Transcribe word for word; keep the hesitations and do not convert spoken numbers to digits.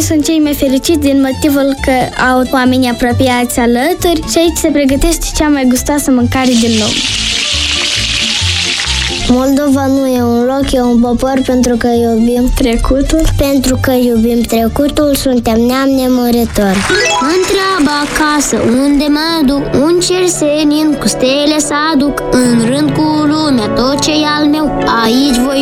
sunt cei mai fericiți din motivul că au oamenii apropiați alături și aici se pregătește cea mai gustoasă mâncare din lume. Moldova nu e un loc, e un popor pentru că iubim trecutul. Pentru că iubim trecutul, suntem neam nemuritor. Mă întreabă acasă unde mă duc, un cer senin cu stele să aduc, în rând cu lumea tot ce e al meu, aici voi